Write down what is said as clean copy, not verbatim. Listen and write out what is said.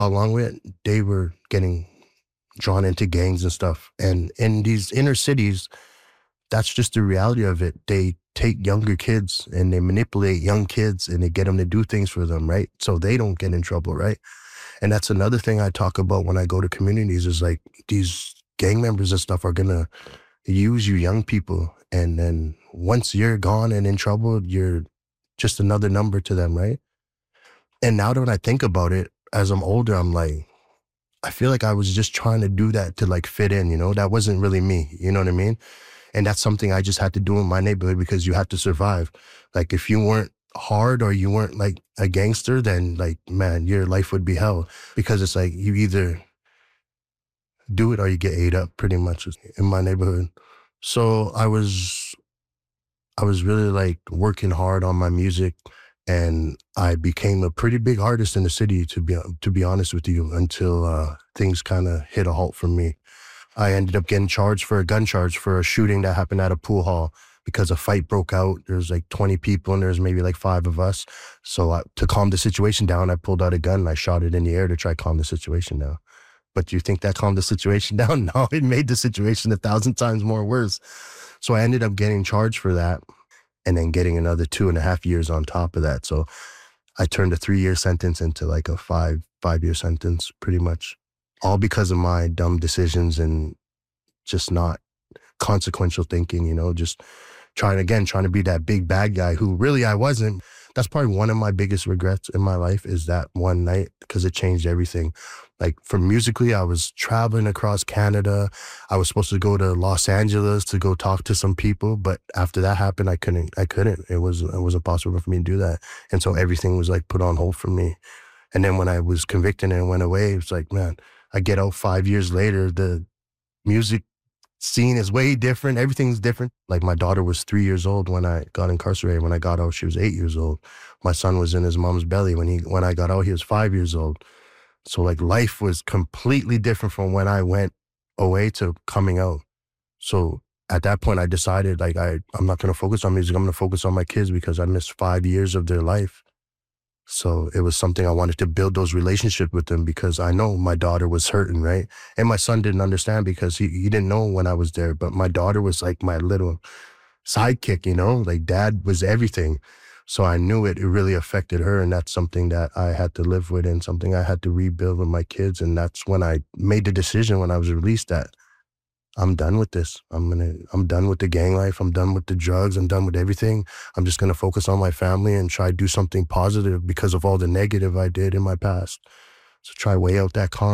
along with it, they were getting drawn into gangs and stuff. And in these inner cities, that's just the reality of it. They take younger kids and they manipulate young kids and they get them to do things for them, right? So they don't get in trouble, right? And that's another thing I talk about when I go to communities is like these gang members and stuff are gonna use you young people. And then once you're gone and in trouble, you're just another number to them, right? And now that when I think about it, as I'm older, I'm like, I feel like I was just trying to do that to like fit in, you know? That wasn't really me, you know what I mean? And that's something I just had to do in my neighborhood because you had to survive. Like if you weren't hard or you weren't like a gangster, then like, man, your life would be hell because it's like you either do it or you get ate up pretty much in my neighborhood. So I was really like working hard on my music and I became a pretty big artist in the city to be honest with you until things kind of hit a halt for me. I ended up getting charged for a gun charge for a shooting that happened at a pool hall because a fight broke out. There's like 20 people and there's maybe like 5 of us. So to calm the situation down, I pulled out a gun and I shot it in the air to try to calm the situation down. But do you think that calmed the situation down? No, it made the situation 1,000 times more worse. So I ended up getting charged for that and then getting another 2.5 years on top of that. So I turned a 3-year sentence into like a five-year sentence pretty much. All because of my dumb decisions and just not consequential thinking, you know, just trying to be that big bad guy who really I wasn't. That's probably one of my biggest regrets in my life is that one night because it changed everything. Like for musically, I was traveling across Canada. I was supposed to go to Los Angeles to go talk to some people. But after that happened, I couldn't. It was impossible for me to do that. And so everything was like put on hold for me. And then when I was convicted and went away, it was like, man, I get out 5 years later, the music scene is way different. Everything's different. Like my daughter was 3 years old when I got incarcerated. When I got out, she was 8 years old. My son was in his mom's belly. When I got out, he was 5 years old. So like life was completely different from when I went away to coming out. So at that point I decided like I'm not going to focus on music. I'm going to focus on my kids because I missed 5 years of their life. So it was something I wanted to build those relationships with them because I know my daughter was hurting, right? And my son didn't understand because he didn't know when I was there, but my daughter was like my little sidekick, you know, like dad was everything. So I knew it really affected her. And that's something that I had to live with and something I had to rebuild with my kids. And that's when I made the decision when I was released that I'm done with this. I'm done with the gang life. I'm done with the drugs. I'm done with everything. I'm just going to focus on my family and try to do something positive because of all the negative I did in my past. So try weigh out that